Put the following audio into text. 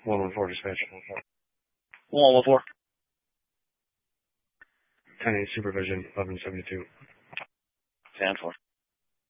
114 dispatch. 1114. 10-8 supervision, 1172. Stand for.